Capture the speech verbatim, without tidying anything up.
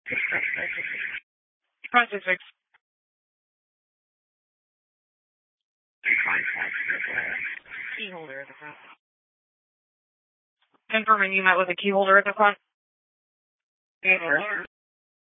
Front is fixed. Key holder at the front. Confirming you met with a key holder at the front. Key holder.